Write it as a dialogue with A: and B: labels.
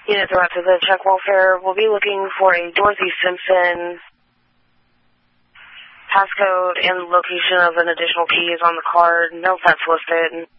A: Unit director, the check welfare. We'll be looking for a Dorothy Simpson. Passcode and location of an additional key is on the card. No pets listed.